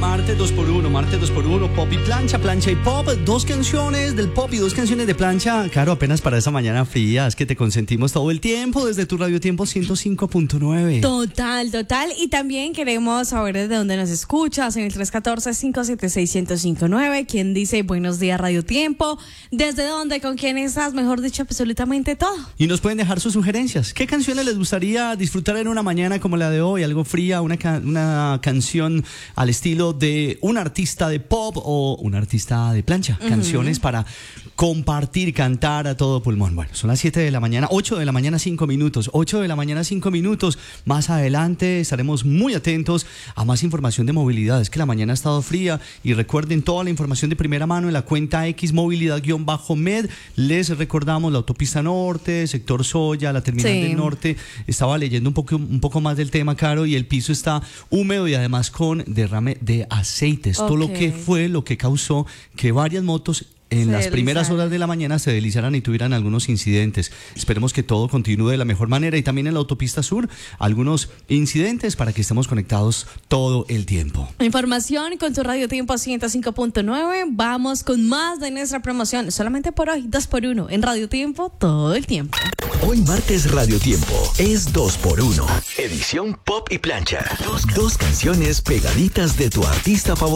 martes 2x1, pop y plancha, plancha y pop, 2 canciones del pop y 2 canciones de plancha. Claro, apenas para esa mañana fría, es que te consentimos todo el tiempo desde tu Radio Tiempo 105.9. Total. Y también queremos saber desde dónde nos escuchas en el 314-576-1059. ¿Quién dice buenos días Radio Tiempo? ¿Desde dónde? ¿Con quién estás? Mejor dicho, absolutamente todo. Y nos pueden dejar sus sugerencias. ¿Qué canciones les gustaría disfrutar en una mañana como la de hoy? Algo fría, una canción al estilo de un artista de pop o un artista de plancha. Canciones para compartir, cantar a todo pulmón. Bueno, son las 7 de la mañana, 8 de la mañana, 5 minutos. 8 de la mañana, 5 minutos. Más adelante estaremos muy atentos a más información de movilidad. Es que la mañana ha estado fría y recuerden toda la información de primera mano en la cuenta X movilidad-med. Les recordamos la autopista norte, sector Soya, la terminal del norte. Estaba leyendo un poco más del tema, Caro, y el piso está húmedo y además con derrame de aceites. Todo lo que fue lo que causó que varias motos en las primeras horas de la mañana se deslizaran y tuvieran algunos incidentes. Esperemos que todo continúe de la mejor manera. Y también en la autopista sur, algunos incidentes para que estemos conectados todo el tiempo. Información con tu Radio Tiempo 105.9. Vamos con más de nuestra promoción. Solamente por hoy, 2x1 en Radio Tiempo todo el tiempo. Hoy martes Radio Tiempo es 2x1. Edición pop y plancha. Dos canciones pegaditas de tu artista favorito.